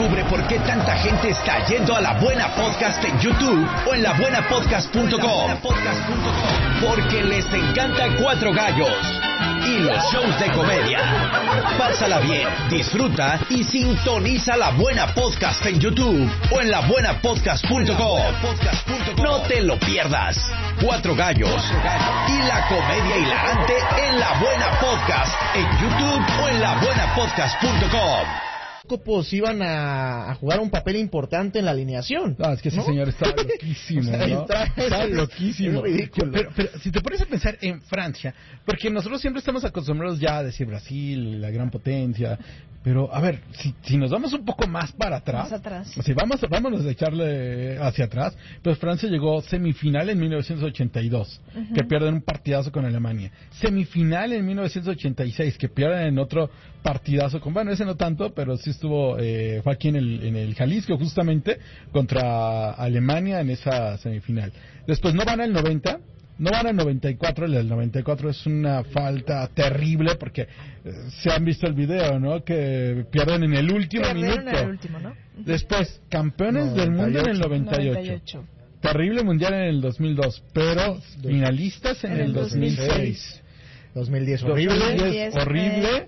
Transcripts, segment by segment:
Descubre por qué tanta gente está yendo a La Buena Podcast en YouTube o en labuenapodcast.com. Porque les encanta Cuatro Gallos y los shows de comedia. Pásala bien, disfruta y sintoniza La Buena Podcast en YouTube o en labuenapodcast.com. No te lo pierdas. Cuatro Gallos y la comedia hilarante en La Buena Podcast en YouTube o en labuenapodcast.com. Copos iban a jugar un papel importante en la alineación. No, es que ese señor está loquísimo, ¿no? Está loquísimo. Pero si te pones a pensar en Francia, porque nosotros siempre estamos acostumbrados ya a decir Brasil, la gran potencia, pero a ver, si nos vamos un poco más para atrás, si vámonos a echarle hacia atrás, pues Francia llegó semifinal en 1982, que pierden un partidazo con Alemania, semifinal en 1986, que pierden en otro partidazo con, bueno, ese no tanto, pero sí estuvo, fue aquí en el Jalisco justamente, contra Alemania en esa semifinal. Después no van al 90, no van al 94, el 94 es una falta terrible porque se han visto el video, ¿no? Que pierden en el último minuto. En el último, ¿no? Después, campeones del mundo en el 98. Terrible mundial en el 2002, pero finalistas en el 2006. 2010 horrible. Horrible.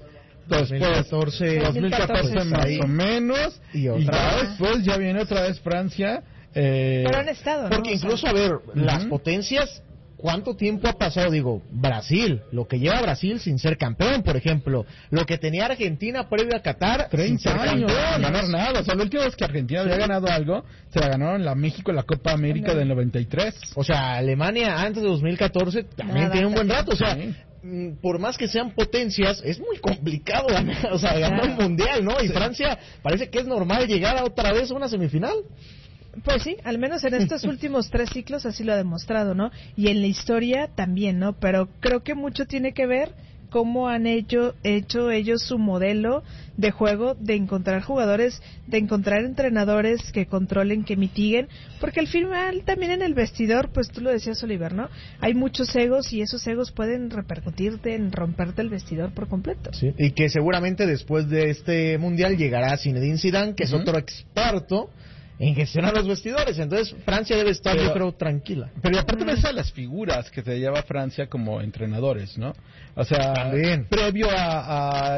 2014 más o menos, y después ya viene otra vez Francia, pero han estado, ¿no? Porque incluso, a ver, las potencias, ¿cuánto tiempo ha pasado? Digo, Brasil, lo que lleva Brasil sin ser campeón, por ejemplo, lo que tenía Argentina previo a Qatar, 30 años, sin ganar nada. O sea, la última vez que Argentina había ganado algo, se la ganaron la México en la Copa América del 93. O sea, Alemania antes de 2014 también tiene un buen rato, o sea, por más que sean potencias, es muy complicado ganar, o sea, ganar un mundial, ¿no? Y Francia parece que es normal llegar a otra vez a una semifinal. Pues sí, al menos en estos últimos 3 ciclos así lo ha demostrado, ¿no? Y en la historia también, ¿no? Pero creo que mucho tiene que ver cómo han hecho ellos su modelo de juego, de encontrar jugadores, de encontrar entrenadores que controlen, que mitiguen, porque al final también en el vestidor, pues tú lo decías, Oliver, ¿no? Hay muchos egos y esos egos pueden repercutirte en romperte el vestidor por completo. Sí, y que seguramente después de este mundial llegará Zinedine Zidane, que es otro experto en gestionar los vestidores. Entonces Francia debe estar, yo creo, tranquila. Pero aparte ves a las figuras que te lleva Francia como entrenadores, ¿no? O sea, también, previo a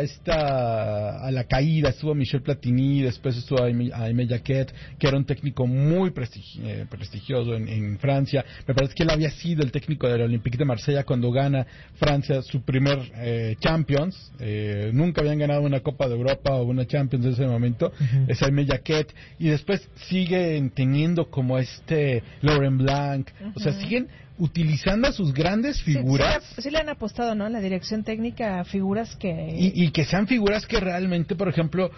la caída estuvo Michel Platini, después estuvo Aimé Jacquet, que era un técnico muy prestigioso en Francia. Me parece que él había sido el técnico del Olympique de Marsella cuando gana Francia su primer Champions. Nunca habían ganado una Copa de Europa o una Champions en ese momento. Es Aimé Jacquet. Y después siguen teniendo como Laurent Blanc, o sea, siguen utilizando a sus grandes figuras. Sí le han apostado, ¿no? En la dirección técnica a figuras que... Y que sean figuras que realmente, por ejemplo,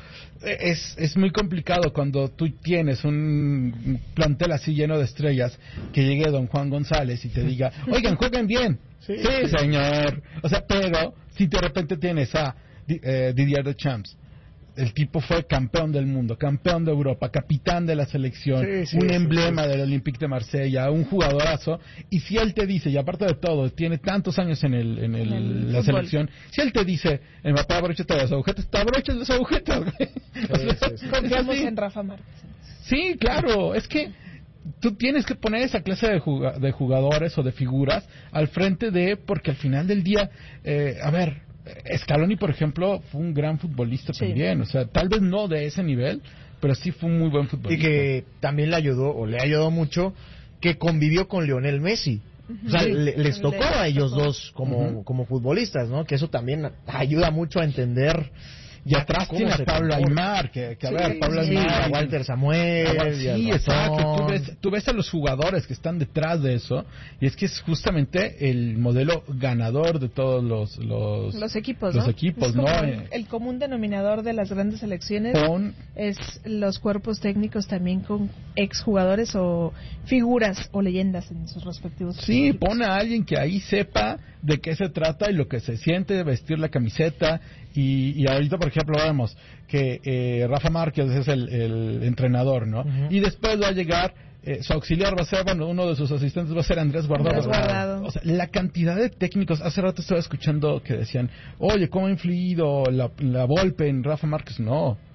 es muy complicado cuando tú tienes un plantel así lleno de estrellas, que llegue don Juan González y te diga, oigan, jueguen bien. Sí, señor. O sea, pero si de repente tienes a Didier Deschamps, el tipo fue campeón del mundo, campeón de Europa, capitán de la selección, un emblema del Olympique de Marsella, un jugadorazo. Y si él te dice, y aparte de todo, tiene tantos años en la selección, si él te dice, Mbappé, abróchate las agujetas, te abrochas las agujetas. Confiamos en Rafa Márquez. Sí, claro, es que tú tienes que poner esa clase de jugadores o de figuras al frente porque al final del día, a ver, Scaloni, por ejemplo, fue un gran futbolista también, o sea, tal vez no de ese nivel, pero sí fue un muy buen futbolista. Y que también le ayudó mucho, que convivió con Lionel Messi. O sea, les tocó a ellos dos como futbolistas, ¿no? Que eso también ayuda mucho a entender. Y atrás tiene a Pablo Aimar, que a ver, Pablo Aimar, a Walter Samuel, sí, exacto. Tú ves a los jugadores que están detrás de eso, y es que es justamente el modelo ganador de todos los equipos, los ¿no? equipos, es ¿no? El común denominador de las grandes selecciones es los cuerpos técnicos también con exjugadores o figuras o leyendas en sus respectivos sí, equipos. Pon a alguien que ahí sepa de qué se trata y lo que se siente de vestir la camiseta. Y ahorita, por ejemplo, vemos que Rafa Márquez es el entrenador, ¿no? Y después va a llegar, su auxiliar va a ser, uno de sus asistentes va a ser Andrés Guardado. O sea, la cantidad de técnicos, hace rato estaba escuchando que decían, oye, ¿cómo ha influido la Volpe en Rafa Márquez? No,